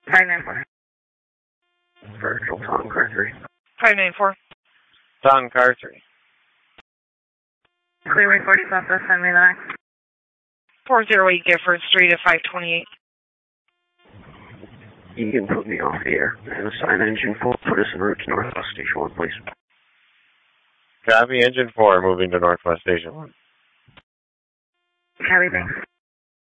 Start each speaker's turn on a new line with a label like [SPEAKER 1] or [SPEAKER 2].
[SPEAKER 1] 594.
[SPEAKER 2] Virtual Tom Car 3.
[SPEAKER 1] 594.
[SPEAKER 3] Tom Car 3.
[SPEAKER 1] Clearway 40 Southwest, send me the next. 408 Gifford Street at 528.
[SPEAKER 2] You can put me off the air and assign engine 4, put us en route to Northwest Station 1, please.
[SPEAKER 3] Copy, engine 4, moving to Northwest Station 1.
[SPEAKER 1] Copy, thanks.